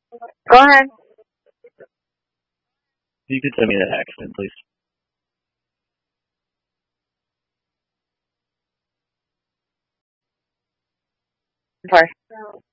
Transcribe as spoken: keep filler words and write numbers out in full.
Go ahead. You could send me that accent, please. Sorry.